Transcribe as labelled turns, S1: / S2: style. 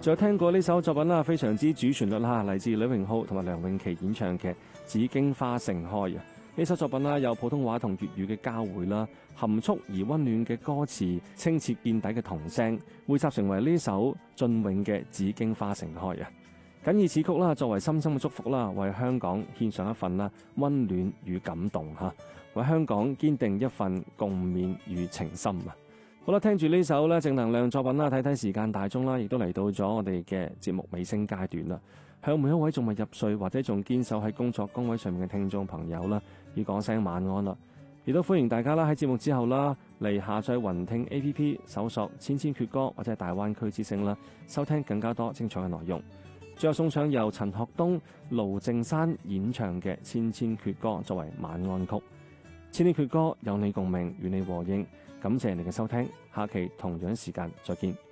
S1: 仲有聽過呢首作品啦，非常之主旋律啦，嚟自呂榮浩同埋梁詠琪演唱嘅《紫荊花盛開》啊！呢首作品啦，有普通話同粵語嘅交匯啦，含蓄而溫暖嘅歌詞，清澈見底嘅童聲，匯集成為呢首雋永嘅《紫荊花盛開》啊！謹以此曲啦，作為深深嘅祝福啦，為香港獻上一份啦溫暖與感動吓，為香港堅定一份共勉與情深啊！好啦，聽住呢首咧正能量作品啦，睇睇時間大鐘啦，亦都嚟到咗我哋嘅節目尾聲階段啦。向每一位仲未入睡或者仲堅守喺工作崗位上面嘅聽眾朋友啦，要講聲晚安啦。亦都歡迎大家啦喺節目之後啦嚟下載雲聽 A.P.P. 搜索千千闕歌或者係大灣區之聲啦，收聽更加多精彩嘅內容。最後送上由陳學冬、盧靖山演唱嘅《千千闕歌》作為晚安曲。千千闕歌有你共鳴，與你和應。感謝你嘅收聽，下期同樣時間再見。